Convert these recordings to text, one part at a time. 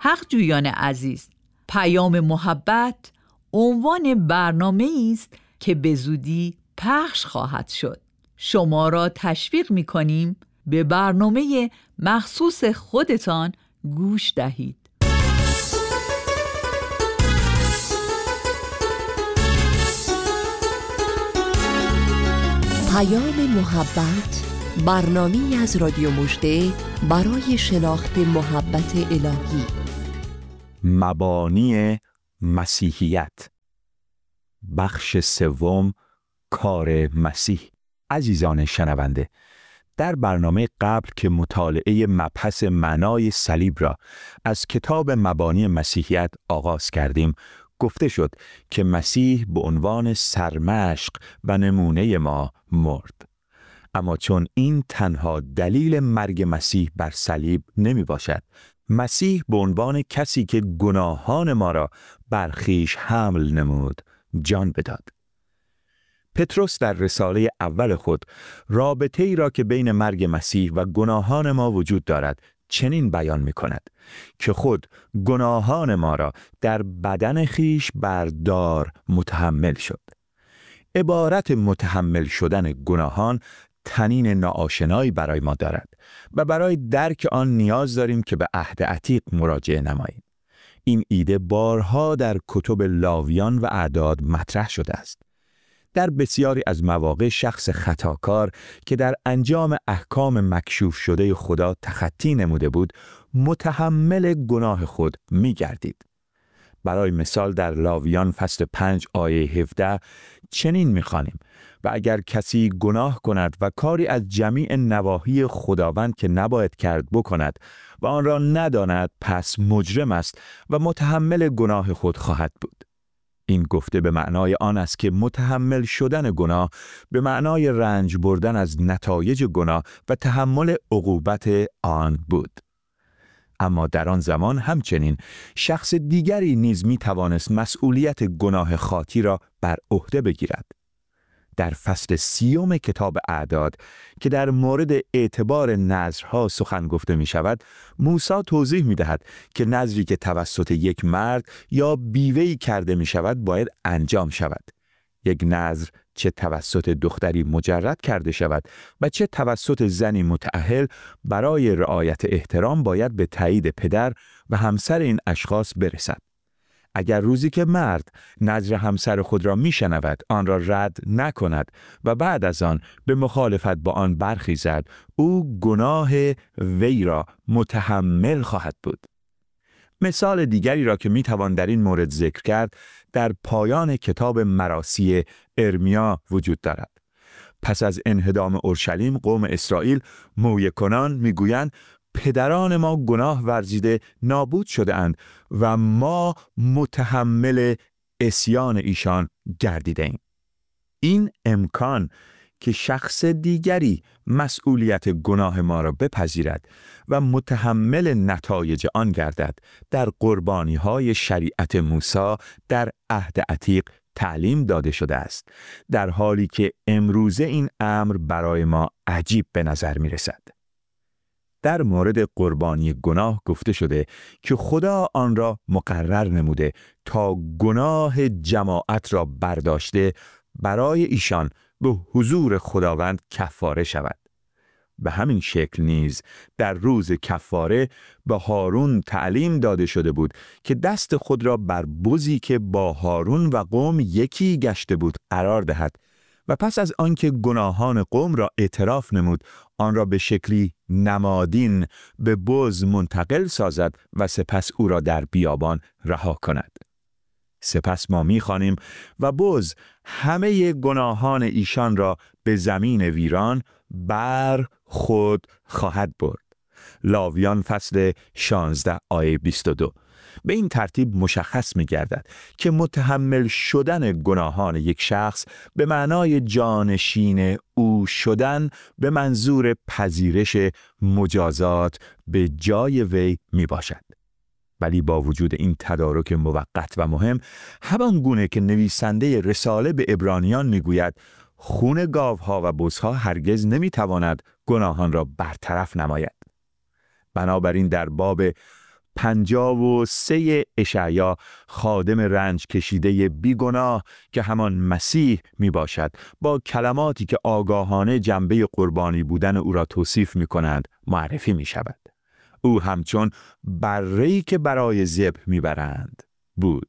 حق جویان عزیز، پیام محبت عنوان برنامه است که به زودی پخش خواهد شد. شما را تشویق می‌کنیم به برنامه مخصوص خودتان گوش دهید. پیام محبت، برنامه‌ای از رادیو مژده برای شناخت محبت الهی. مبانی مسیحیت، بخش سوم، کار مسیح. عزیزان شنونده، در برنامه قبل که مطالعه مبحث معنای صلیب را از کتاب مبانی مسیحیت آغاز کردیم، گفته شد که مسیح به عنوان سرمشق و نمونه ما مرد. اما چون این تنها دلیل مرگ مسیح بر صلیب نمی باشد، مسیح به عنوان کسی که گناهان ما را بر خویش حمل نمود، جان بداد. پتروس در رساله اول خود رابطه ای را که بین مرگ مسیح و گناهان ما وجود دارد چنین بیان می کند که خود گناهان ما را در بدن خویش بر دار متحمل شد. عبارت متحمل شدن گناهان طنین ناآشنایی برای ما دارد و برای درک آن نیاز داریم که به عهد عتیق مراجعه نماییم. این ایده بارها در کتب لاویان و اعداد مطرح شده است. در بسیاری از مواقع شخص خطاکار که در انجام احکام مکشوف شده خدا تخطی نموده بود، متحمل گناه خود می گردید. برای مثال در لاویان فصل 5 آیه 17 چنین می خوانیم: و اگر کسی گناه کند و کاری از جمیع نواحی خداوند که نباید کرد بکند و آن را نداند، پس مجرم است و متحمل گناه خود خواهد بود. این گفته به معنای آن است که متحمل شدن گناه به معنای رنج بردن از نتایج گناه و تحمل عقوبت آن بود. اما در آن زمان همچنین شخص دیگری نیز می توانست مسئولیت گناه خاطی را بر عهده بگیرد. در فصل 30 کتاب اعداد که در مورد اعتبار نذرها سخن گفته می شود، موسی توضیح می دهد که نذری که توسط یک مرد یا بیوه‌ای کرده می شود باید انجام شود. یک نذر چه توسط دختری مجرد کرده شود و چه توسط زنی متأهل برای رعایت احترام باید به تایید پدر و همسر این اشخاص برسد. اگر روزی که مرد نذر همسر خود را میشنود آن را رد نکند و بعد از آن به مخالفت با آن برخیزد، او گناه وی را متحمل خواهد بود. مثال دیگری را که میتوان در این مورد ذکر کرد در پایان کتاب مراثی ارمیا وجود دارد. پس از انهدام اورشلیم قوم اسرائیل مویه کنان میگویند: پدران ما گناه ورزیده نابود شده اند و ما متحمل عصیان ایشان گردیده ایم. این امکان که شخص دیگری مسئولیت گناه ما را بپذیرد و متحمل نتایج آن گردد در قربانی‌های شریعت موسی در عهد عتیق تعلیم داده شده است، در حالی که امروزه این امر برای ما عجیب به نظر می رسد. در مورد قربانی گناه گفته شده که خدا آن را مقرر نموده تا گناه جماعت را برداشته برای ایشان به حضور خداوند کفاره شود. به همین شکل نیز در روز کفاره به هارون تعلیم داده شده بود که دست خود را بر بزی که با هارون و قوم یکی گشته بود قرار دهد و پس از آنکه گناهان قوم را اعتراف نمود آن را به شکلی نمادین به بز منتقل سازد و سپس او را در بیابان رها کند. سپس ما می‌خوانیم و بز همه گناهان ایشان را به زمین ویران بر خود خواهد برد. لاویان فصل 16 آیه 22. به این ترتیب مشخص می‌گردد که متحمل شدن گناهان یک شخص به معنای جانشین او شدن به منظور پذیرش مجازات به جای وی میباشد. ولی با وجود این تدارک موقت و مهم، همان گونه که نویسنده رساله به عبرانیان میگوید خون گاوها و بزها هرگز نمیتواند گناهان را برطرف نماید. بنابراین در باب 53 اشعیا خادم رنج کشیده بیگناه که همان مسیح می باشد با کلماتی که آگاهانه جنبه قربانی بودن او را توصیف می کنند معرفی می شود. او همچون بره‌ای که برای ذبح می برند بود.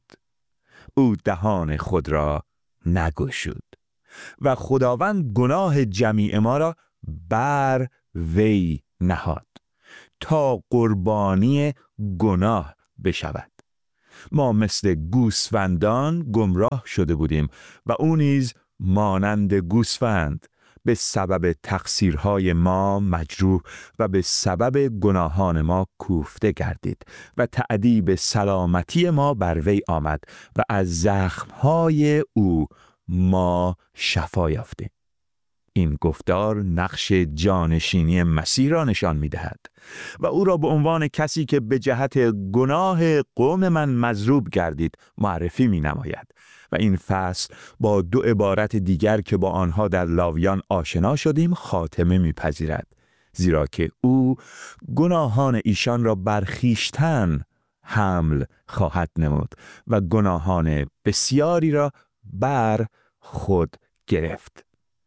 او دهان خود را نگشود و خداوند گناه جمیع ما را بر وی نهاد تا قربانی گناه بشود. ما مثل گوسفندان گمراه شده بودیم و او نیز مانند گوسفند به سبب تقصیرهای ما مجروح و به سبب گناهان ما کوفته گردید و تأدیب سلامتی ما بر وی آمد و از زخمهای او ما شفا یافتیم. این گفتار نقش جانشینی مسیح را نشان می‌دهد و او را به عنوان کسی که به جهت گناه قوم من مضروب گردید معرفی می‌نماید و این فصل با دو عبارت دیگر که با آنها در لاویان آشنا شدیم خاتمه می‌پذیرد، زیرا که او گناهان ایشان را بر خویشتن حمل خواهد نمود و گناهان بسیاری را بر خود گرفت.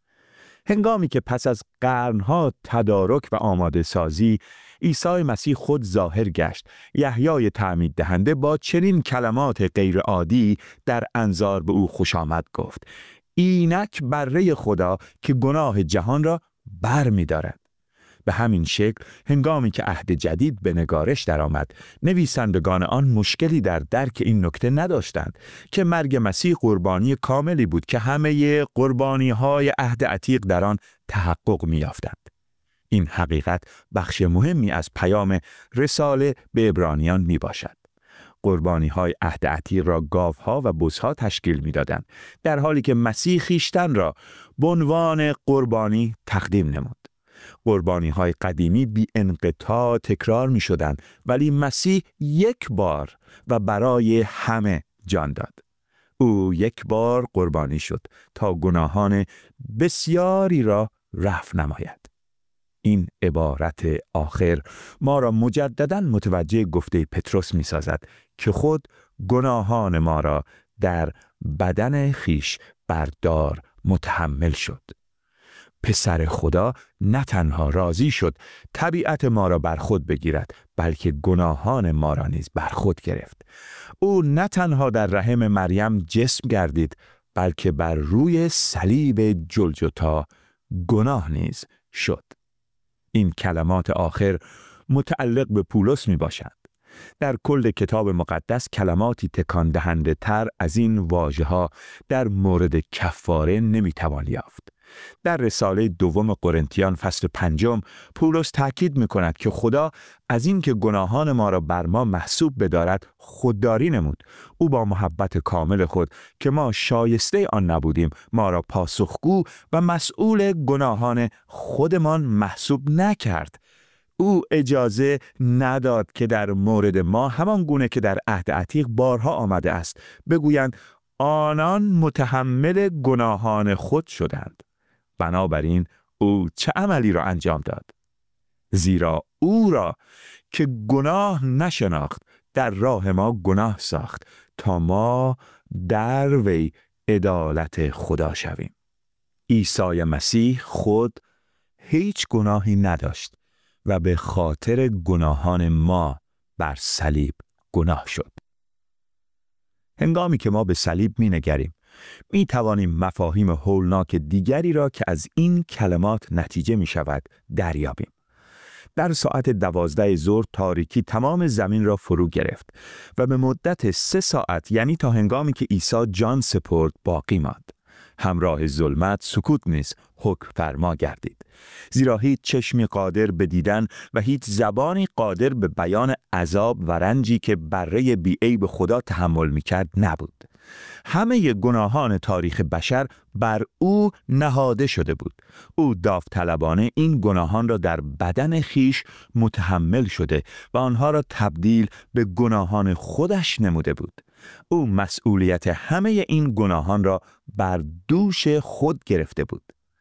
هنگامی که پس از قرنها تدارک و آماده سازی عیسی مسیح خود ظاهر گشت، یحیای تعمید دهنده با چنین کلمات غیرعادی در انظار به او خوش آمد گفت: اینک بره خدا که گناه جهان را بر می دارد. به همین شکل هنگامی که عهد جدید به نگارش درآمد، نویسندگان آن مشکلی در درک این نکته نداشتند که مرگ مسیح قربانی کاملی بود که همه قربانی‌های عهد عتیق در آن تحقق می‌یافتند. این حقیقت بخش مهمی از پیام رساله به عبرانیان میباشد. قربانی‌های عهد عتیق را گاوها و بزها تشکیل می‌دادند، در حالی که مسیح خویشتن را به عنوان قربانی تقدیم نمود. قربانی‌های قدیمی بی انقطاع تکرار می‌شدند، ولی مسیح یک بار و برای همه جان داد. او یک بار قربانی شد تا گناهان بسیاری را رفع نماید. این عبارت آخر ما را مجدداً متوجه گفته پتروس می‌سازد که خود گناهان ما را در بدن خیش بردار متحمل شد. پسر خدا نه تنها راضی شد طبیعت ما را بر خود بگیرد، بلکه گناهان ما را نیز بر خود گرفت. او نه تنها در رحم مریم جسم گردید، بلکه بر روی صلیب جلجتا گناه نیز شد. این کلمات آخر متعلق به پولس می باشد. در کل کتاب مقدس کلماتی تکان دهنده تر از این واژه‌ها در مورد کفاره نمی توان یافت. در رساله دوم قرنتیان فصل 5 پولس تاکید می‌کند که خدا از این که گناهان ما را بر ما محسوب بدارد خودداری نمود. او با محبت کامل خود که ما شایسته آن نبودیم ما را پاسخگو و مسئول گناهان خودمان محسوب نکرد. او اجازه نداد که در مورد ما همان گونه که در عهد عتیق بارها آمده است بگویند آنان متحمل گناهان خود شدند. بنابراین او چه عملی را انجام داد؟ زیرا او را که گناه نشناخت در راه ما گناه ساخت تا ما در وی عدالت خدا شویم. عیسی مسیح خود هیچ گناهی نداشت و به خاطر گناهان ما بر صلیب گناه شد. هنگامی که ما به صلیب می‌نگریم می توانیم مفاهیم هولناک دیگری را که از این کلمات نتیجه می شود دریابیم. در ساعت 12 ظهر تاریکی تمام زمین را فرو گرفت و به مدت 3 ساعت یعنی تا هنگامی که عیسی جان سپرد باقی ماند. همراه ظلمت سکوت نیز حکم فرما گردید، زیرا هیچ چشمی قادر به دیدن و هیچ زبانی قادر به بیان عذاب و رنجی که بره بی‌عیب خدا تحمل می‌کرد نبود. همه گناهان تاریخ بشر بر او نهاده شده بود. او داوطلبانه این گناهان را در بدن خیش متحمل شده و آنها را تبدیل به گناهان خودش نموده بود. او مسئولیت همه این گناهان را بر دوش خود گرفته بود.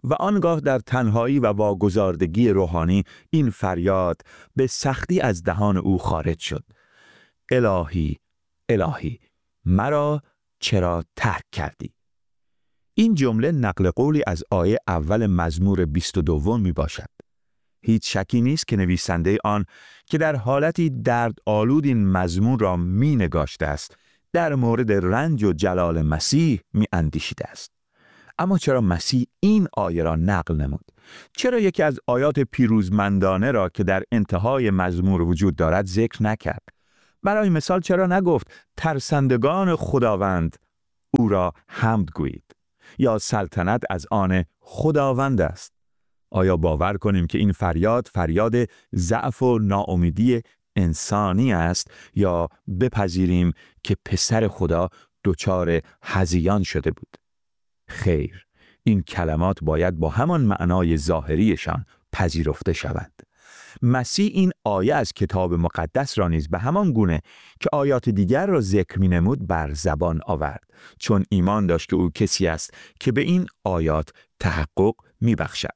و آنگاه در تنهایی و واگذاردگی روحانی این فریاد به سختی از دهان او خارج شد: الهی، الهی، مرا چرا ترک کردی؟ این جمله نقل قولی از آیه اول مزمور 22 می باشد. هیچ شکی نیست که نویسنده آن که در حالتی درد آلود این مزمور را می نگاشته است، در مورد رنج و جلال مسیح می اندیشیده است. اما چرا مسیح این آیه را نقل نمود؟ چرا یکی از آیات پیروزمندانه را که در انتهای مزمور وجود دارد ذکر نکرد؟ برای مثال چرا نگفت ترسندگان خداوند او را حمد گویید، یا سلطنت از آن خداوند است؟ آیا باور کنیم که این فریاد ضعف و ناامیدی انسانی است، یا بپذیریم که پسر خدا دچار هذیان شده بود؟ خیر، این کلمات باید با همان معنای ظاهریشان پذیرفته شوند. مسیح این آیه از کتاب مقدس را نیز به همان گونه که آیات دیگر را ذکر می نمود بر زبان آورد، چون ایمان داشت که او کسی است که به این آیات تحقق می بخشد.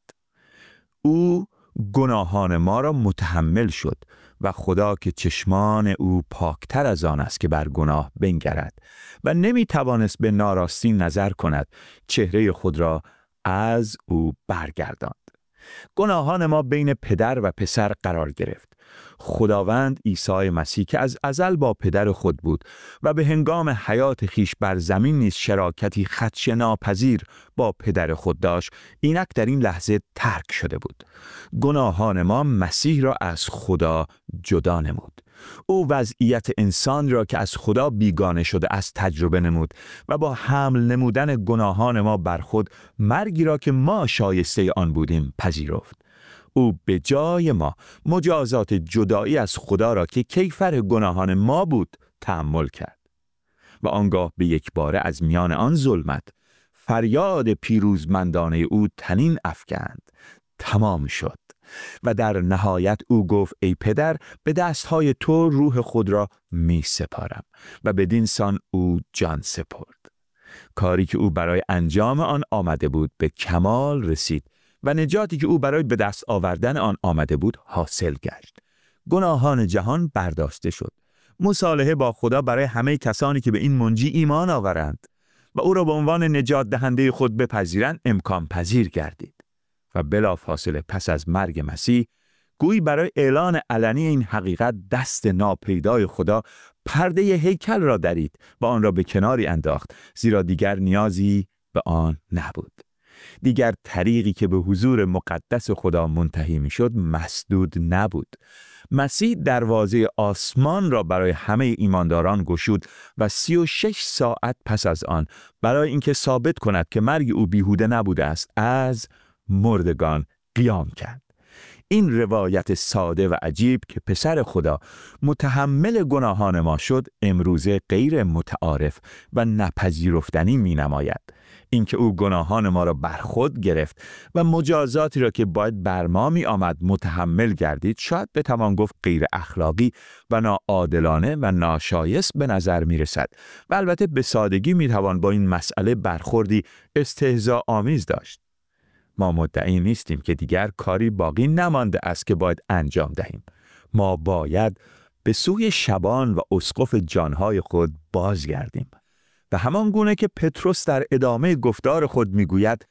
او گناهان ما را متحمل شد و خدا که چشمان او پاکتر از آن است که بر گناه بنگرد و نمی توانست به ناراستی نظر کند، چهره خود را از او برگرداند. گناهان ما بین پدر و پسر قرار گرفت. خداوند عیسی مسیح که از ازل با پدر خود بود و به هنگام حیات خیش بر زمین نیز شراکتی خدشه‌ناپذیر با پدر خود داشت، اینک در این لحظه ترک شده بود. گناهان ما مسیح را از خدا جدا نمود. او وضعیت انسان را که از خدا بیگانه شده از تجربه نمود و با حمل نمودن گناهان ما بر خود مرگی را که ما شایسته آن بودیم پذیرفت. او به جای ما مجازات جدایی از خدا را که کیفر گناهان ما بود تحمل کرد و آنگاه به یک باره از میان آن ظلمت فریاد پیروزمندانه او طنین افکند: تمام شد. و در نهایت او گفت: ای پدر، به دستهای تو روح خود را می سپارم. و بدین سان او جان سپرد. کاری که او برای انجام آن آمده بود به کمال رسید و نجاتی که او برای به دست آوردن آن آمده بود حاصل گشت. گناهان جهان برداشته شد. مصالحه با خدا برای همه کسانی که به این منجی ایمان آورند و او را به عنوان نجات دهنده خود بپذیرند امکان پذیر گردید. و بلافاصله پس از مرگ مسیح، گویی برای اعلان علنی این حقیقت دست ناپیدای خدا پرده هیکل را درید و آن را به کناری انداخت، زیرا دیگر نیازی به آن نبود. دیگر طریقی که به حضور مقدس خدا منتهی میشد مسدود نبود. مسیح دروازه آسمان را برای همه ایمانداران گشود و 36 ساعت پس از آن برای اینکه ثابت کند که مرگ او بیهوده نبوده است، از مردگان قیام کرد. این روایت ساده و عجیب که پسر خدا متحمل گناهان ما شد، امروزه غیر متعارف و نپذیرفتنی می نماید. اینکه او گناهان ما را بر خود گرفت و مجازاتی را که باید بر ما می آمد متحمل گردید، شاید بتوان گفت غیر اخلاقی و ناعادلانه و ناشایست به نظر می رسد و البته به سادگی می توان با این مسئله برخوردی استهزا آمیز داشت. ما مدعی نیستیم که دیگر کاری باقی نمانده است که باید انجام دهیم. ما باید به سوی شبان و اسقف جانهای خود بازگردیم و همان گونه که پتروس در ادامه گفتار خود میگوید: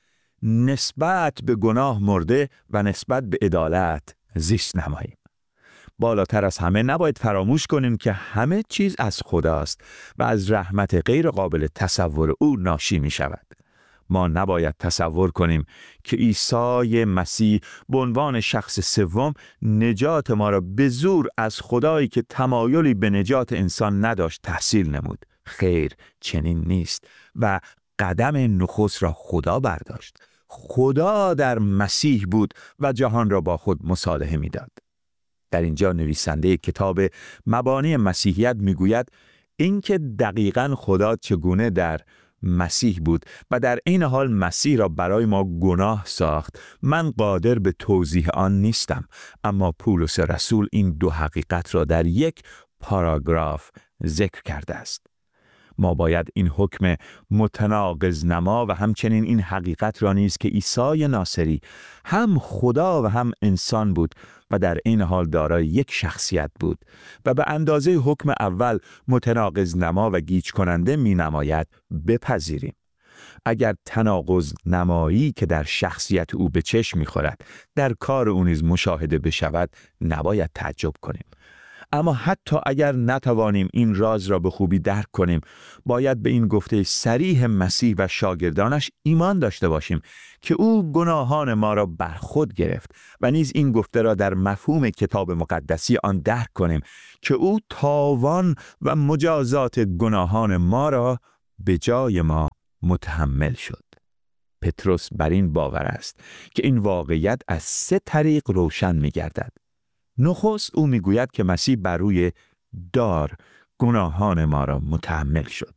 نسبت به گناه مرده و نسبت به عدالت زیست نماییم. بالاتر از همه نباید فراموش کنیم که همه چیز از خداست و از رحمت غیر قابل تصور او ناشی می شود. ما نباید تصور کنیم که عیسی مسیح به عنوان شخص سوم نجات ما را به زور از خدایی که تمایلی به نجات انسان نداشت تحصیل نمود. خیر، چنین نیست و قدم نخست را خدا برداشت. خدا در مسیح بود و جهان را با خود مصالحه می‌داد. در اینجا نویسنده کتاب مبانی مسیحیت میگوید اینکه دقیقاً خدا چگونه در مسیح بود و در این حال مسیح را برای ما گناه ساخت، من قادر به توضیح آن نیستم، اما پولس رسول این دو حقیقت را در یک پاراگراف ذکر کرده است. ما باید این حکم متناقض نما و همچنین این حقیقت را نیز که عیسی ناصری هم خدا و هم انسان بود و در این حال دارای یک شخصیت بود و به اندازه حکم اول متناقض نما و گیج کننده می نماید بپذیریم. اگر تناقض نمایی که در شخصیت او به چشم می‌خورد در کار او نیز مشاهده بشود نباید تعجب کنیم. اما حتی اگر نتوانیم این راز را به خوبی درک کنیم، باید به این گفته صریح مسیح و شاگردانش ایمان داشته باشیم که او گناهان ما را بر خود گرفت و نیز این گفته را در مفهوم کتاب مقدسی آن درک کنیم که او تاوان و مجازات گناهان ما را به جای ما متحمل شد. پتروس بر این باور است که این واقعیت از 3 طریق روشن می گردد. نخست او می گوید که مسیح بر روی دار گناهان ما را متحمل شد.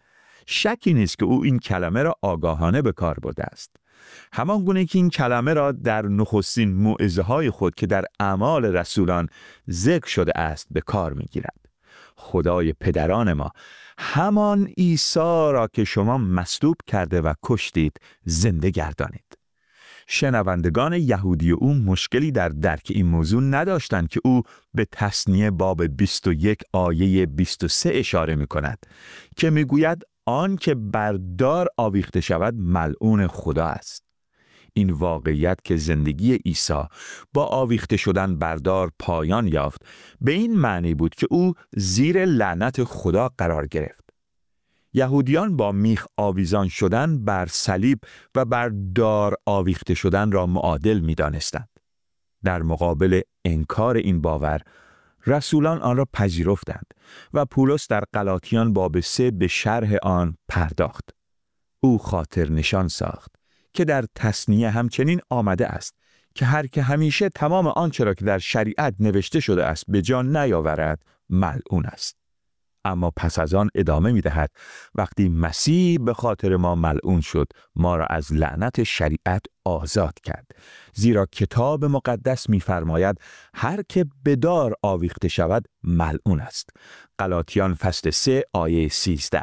شکی نیست که او این کلمه را آگاهانه به کار برده است. همان گونه که این کلمه را در نخستین موعظه های خود که در اعمال رسولان ذکر شده است به کار می گیرد. خدای پدران ما همان عیسی را که شما مصلوب کرده و کشتید زنده گردانید. شنوندگان یهودی او مشکلی در درک این موضوع نداشتند که او به تثنیه باب 21 آیه 23 اشاره می کند که می گوید آن که بر دار آویخته شود ملعون خدا است. این واقعیت که زندگی عیسی با آویخته شدن بر دار پایان یافت به این معنی بود که او زیر لعنت خدا قرار گرفت. یهودیان با میخ آویزان شدن بر صلیب و بر دار آویخته شدن را معادل می دانستند. در مقابل انکار این باور رسولان آن را پذیرفتند و پولس در غلاطیان باب 3 به شرح آن پرداخت. او خاطر نشان ساخت که در تثنیه همچنین آمده است که هر که همیشه تمام آنچه را که در شریعت نوشته شده است به جا نیاورد ملعون است. اما پس از آن ادامه می دهد وقتی مسیح به خاطر ما ملعون شد ما را از لعنت شریعت آزاد کرد، زیرا کتاب مقدس می فرماید هر که به دار آویخته شود ملعون است. غلاطیان فصل 3 آیه 13.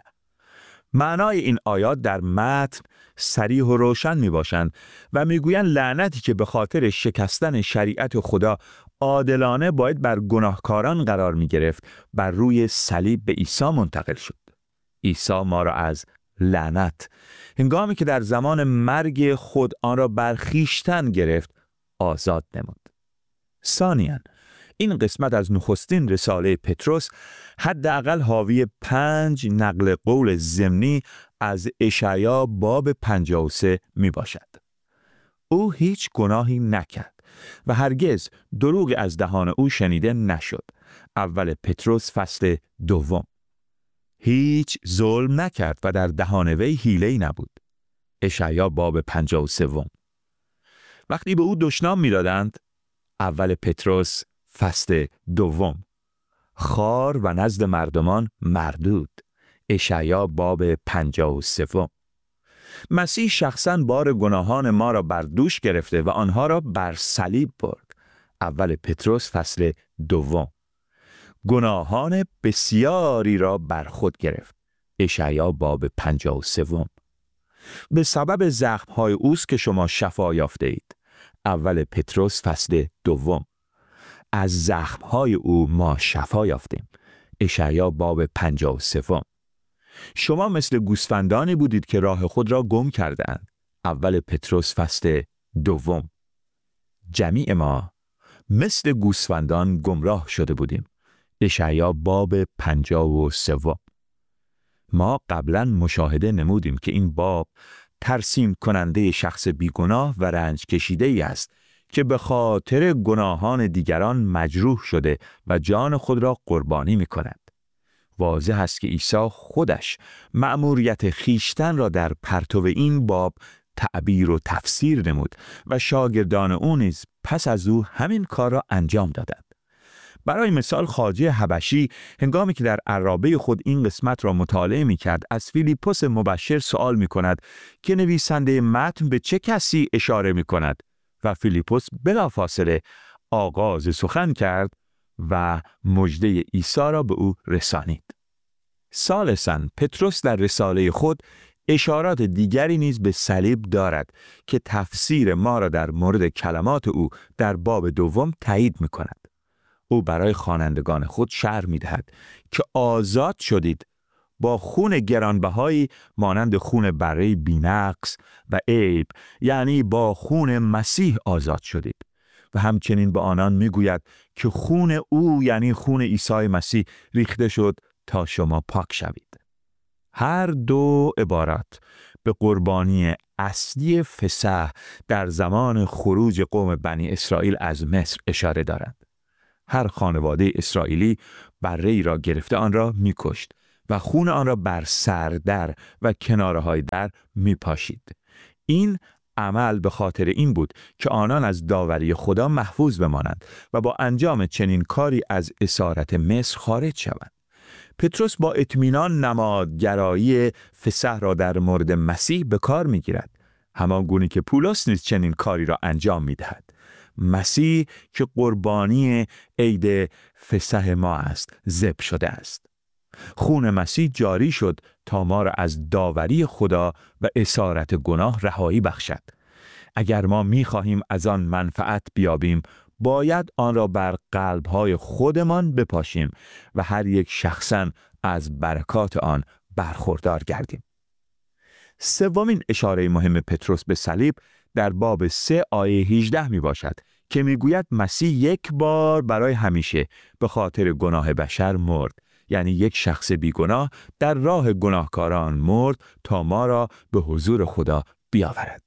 معنای این آیات در متن صریح و روشن می باشند و می گویند لعنتی که به خاطر شکستن شریعت خدا عادلانه باید بر گناهکاران قرار می گرفت بر روی صلیب به عیسی منتقل شد. عیسی ما را از لعنت هنگامی که در زمان مرگ خود آن را بر خویشتن گرفت آزاد نمود. ثانیاً این قسمت از نخستین رساله پتروس حداقل حاوی 5 نقل قول ضمنی از اشعیا باب 53 می باشد. او هیچ گناهی نکرد و هرگز دروغ از دهان او شنیده نشد. اول پتروس فصل 2. هیچ ظلم نکرد و در دهان وی حیله‌ای نبود. اشعیا باب 53. وقتی به او دشنام می‌دادند، اول پتروس فصل 2. خار و نزد مردمان مردود. اشعیا باب 53. مسیح شخصاً بار گناهان ما را بر دوش گرفته و آنها را بر صلیب برد. اول پتروس فصل 2. گناهان بسیاری را بر خود گرفت. اشعیا باب 53. به سبب زخم‌های اوست که شما شفا یافته اید. اول پتروس فصل 2. از زخم‌های او ما شفا یافتیم. اشعیا باب 53. شما مثل گوسفندانی بودید که راه خود را گم کردند. اول پتروس فصل 2. جمیع ما مثل گوسفندان گمراه شده بودیم. اشعیا باب 53. ما قبلا مشاهده نمودیم که این باب ترسیم کننده شخص بیگناه و رنج کشیده ای است که به خاطر گناهان دیگران مجروح شده و جان خود را قربانی می کند. واضح است که عیسی خودش مأموریت خیشتن را در پرتو این باب تعبیر و تفسیر نمود و شاگردان او نیز پس از او همین کار را انجام دادند. برای مثال خواجه حبشی هنگامی که در عرابه خود این قسمت را مطالعه می کرد از فیلیپوس مبشر سوال می کند که نویسنده متن به چه کسی اشاره می کند و فیلیپوس بلافاصله آغاز سخن کرد و مژده عیسی را به او رسانید. ثالثاً، پتروس در رساله خود اشارات دیگری نیز به صلیب دارد که تفسیر ما را در مورد کلمات او در باب دوم تایید می‌کند. او برای خوانندگان خود شرح می‌دهد که آزاد شدید با خون گرانبهایی مانند خون بره بی‌نقص و عیب، یعنی با خون مسیح آزاد شدید. و همچنین به آنان میگوید که خون او، یعنی خون عیسی مسیح، ریخته شد تا شما پاک شوید. هر دو عبارات به قربانی اصلی فسح در زمان خروج قوم بنی اسرائیل از مصر اشاره دارند. هر خانواده اسرائیلی بره‌ای را گرفته آن را می‌کشت و خون آن را بر سر در و کناره‌های در می‌پاشید. این عمل به خاطر این بود که آنان از داوری خدا محفوظ بمانند و با انجام چنین کاری از اسارت مصر خارج شوند. پتروس با اطمینان نمادگرایی فسح را در مورد مسیح به کار می‌گیرد، همان گونه که پولس نیز چنین کاری را انجام می‌دهد. مسیح که قربانی عید فسح ما است، ذبح شده است. خون مسیح جاری شد تا ما را از داوری خدا و اسارت گناه رهایی بخشد. اگر ما می‌خواهیم از آن منفعت بیابیم، باید آن را بر قلب‌های خودمان بپاشیم و هر یک شخصاً از برکات آن برخوردار گردیم. سومین اشاره مهم پتروس به صلیب در باب 3 آیه 18 می باشد که می گوید مسیح یک بار برای همیشه به خاطر گناه بشر مرد، یعنی یک شخص بیگناه در راه گناهکاران مرد تا ما را به حضور خدا بیاورد.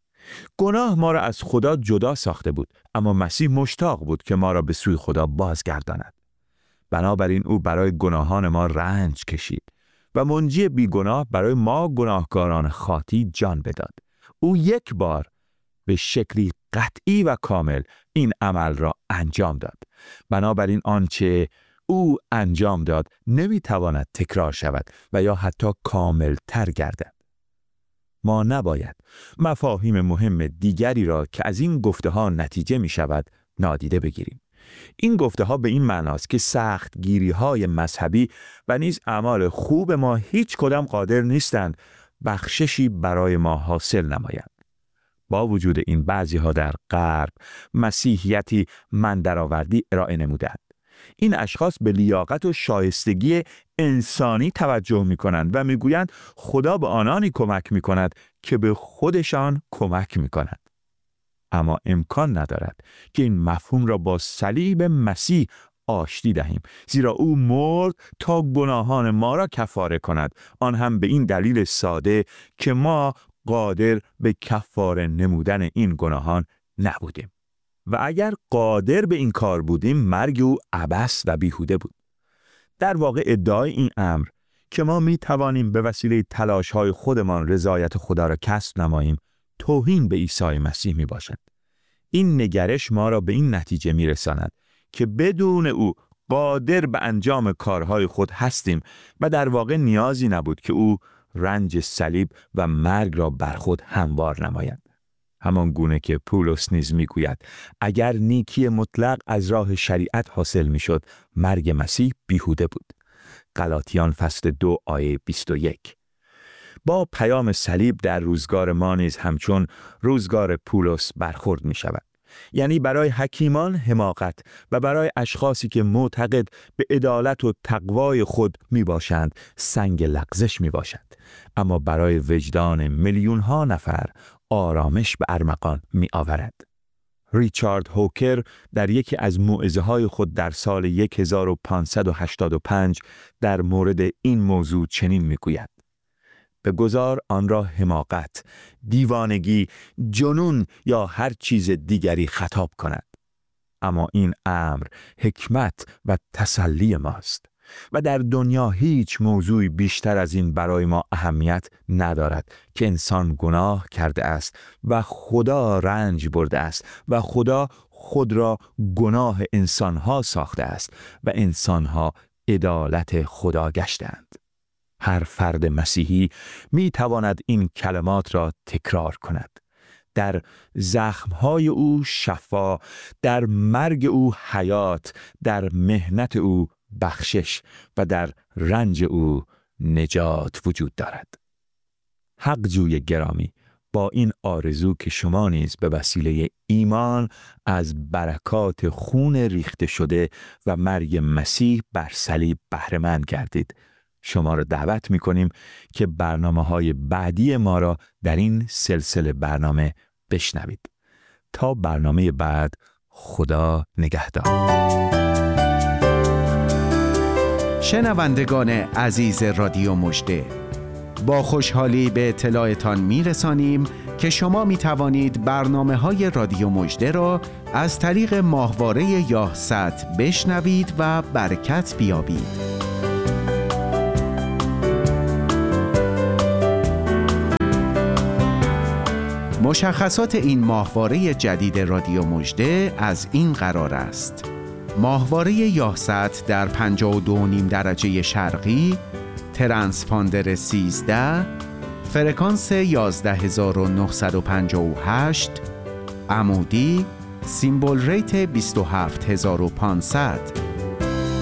گناه ما را از خدا جدا ساخته بود، اما مسیح مشتاق بود که ما را به سوی خدا بازگرداند. بنابراین او برای گناهان ما رنج کشید و منجی بیگناه برای ما گناهکاران خاطی جان بداد. او یک بار به شکلی قطعی و کامل این عمل را انجام داد. بنابراین آنچه او انجام داد نمیتواند تکرار شود و یا حتی کامل تر گردد. ما نباید مفاهیم مهم دیگری را که از این گفته ها نتیجه می شود نادیده بگیریم. این گفته ها به این معناست که سخت گیری های مذهبی و نیز اعمال خوب ما هیچ کدام قادر نیستند بخششی برای ما حاصل نمایند. با وجود این بعضی ها در غرب مسیحیتی من درآوردی ارائه نمودند. این اشخاص به لیاقت و شایستگی انسانی توجه می کنند و می گویند خدا به آنانی کمک می کند که به خودشان کمک می کند. اما امکان ندارد که این مفهوم را با صلیب مسیح آشتی دهیم، زیرا او مرد تا گناهان ما را کفاره کند، آن هم به این دلیل ساده که ما قادر به کفاره نمودن این گناهان نبودیم. و اگر قادر به این کار بودیم، مرگ او عبث و بیهوده بود. در واقع ادعای این امر که ما می توانیم به وسیله تلاش‌های خودمان رضایت خدا را کسب نماییم، توهین به عیسی مسیح می باشد. این نگرش ما را به این نتیجه می رساند که بدون او قادر به انجام کارهای خود هستیم و در واقع نیازی نبود که او رنج صلیب و مرگ را بر خود هموار نماید. همان گونه که پولس نیز میگوید اگر نیکی مطلق از راه شریعت حاصل میشد، مرگ مسیح بیهوده بود. غلاطیان فصل 2 آیه 21. با پیام صلیب در روزگار ما نیز همچون روزگار پولس برخورد می شود. یعنی برای حکیمان حماقت و برای اشخاصی که معتقد به عدالت و تقوای خود می باشند سنگ لغزش می باشد، اما برای وجدان میلیون ها نفر آرامش به ارمغان می آورد. ریچارد هوکر در یکی از موعظه های خود در سال 1585 در مورد این موضوع چنین می گوید: بگذار آن را حماقت، دیوانگی، جنون یا هر چیز دیگری خطاب کند. اما این امر حکمت و تسلی ماست و در دنیا هیچ موضوعی بیشتر از این برای ما اهمیت ندارد که انسان گناه کرده است و خدا رنج برده است و خدا خود را گناه انسانها ساخته است و انسانها عدالت خدا گشتند. هر فرد مسیحی می تواند این کلمات را تکرار کند. در زخمهای او شفا، در مرگ او حیات، در مهنت او بخشش و در رنج او نجات وجود دارد. حق جوی گرامی، با این آرزو که شما نیز به وسیله ایمان از برکات خون ریخته شده و مرگ مسیح بر صلیب بهره مند گردید، شما را دعوت می‌کنیم که برنامه‌های بعدی ما را در این سلسله برنامه بشنوید. تا برنامه بعد، خدا نگهدار. شنوندگان عزیز رادیو مژده، با خوشحالی به اطلاعتان میرسانیم که شما می توانید برنامه‌های رادیو مژده را از طریق ماهواره یاهصد بشنوید و برکت بیابید. مشخصات این ماهواره جدید رادیو مژده از این قرار است: ماهواره یاهصد در 52.5 درجه شرقی، ترانسپاندر 13، فرکانس 11958، عمودی، سیمبل ریت 27500.